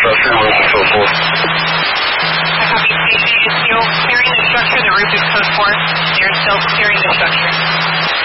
structure and so forth. I copy. Station is still clearing the structure. The roof is code 4. They're still clearing the structure.